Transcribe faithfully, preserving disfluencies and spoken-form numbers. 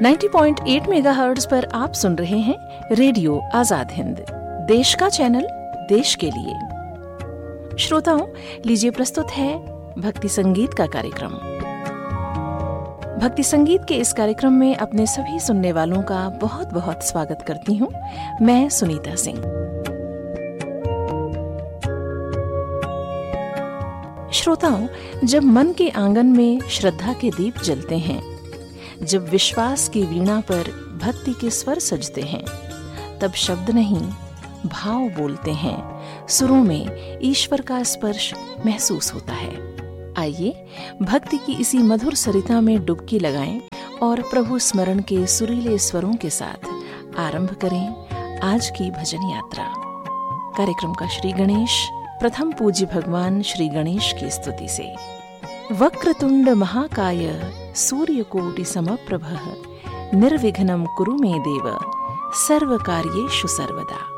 नब्बे पॉइंट आठ मेगाहर्ट्ज पर आप सुन रहे हैं रेडियो आजाद हिंद, देश का चैनल, देश के लिए। श्रोताओं, लीजिए प्रस्तुत है भक्ति संगीत का कार्यक्रम। भक्ति संगीत के इस कार्यक्रम में अपने सभी सुनने वालों का बहुत बहुत स्वागत करती हूँ। मैं सुनीता सिंह। श्रोताओं, जब मन के आंगन में श्रद्धा के दीप जलते हैं, जब विश्वास की वीणा पर भक्ति के स्वर सजते हैं, तब शब्द नहीं भाव बोलते हैं। सुरों में ईश्वर का स्पर्श महसूस होता है। आइए भक्ति की इसी मधुर सरिता में डुबकी लगाएं और प्रभु स्मरण के सुरीले स्वरों के साथ आरंभ करें आज की भजन यात्रा। कार्यक्रम का श्री गणेश प्रथम पूज्य भगवान श्री गणेश की स्तुति से। वक्रतुंड महाकाय सूर्यकोटि समप्रभ निर्विघ्नं कुरु मे देव सर्वकार्येषु सर्वदा।